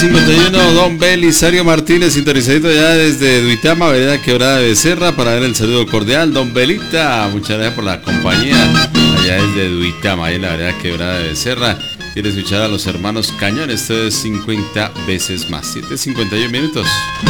7:51, don Belisario Martínez, sintonizadito ya desde Duitama, vereda Quebrada de Becerra, para ver el saludo cordial. Don Belita, muchas gracias por la compañía, allá desde Duitama, ahí en la vereda Quebrada de Becerra. Quiere escuchar a los hermanos Cañón, esto es 50 veces más, 7:51 minutos.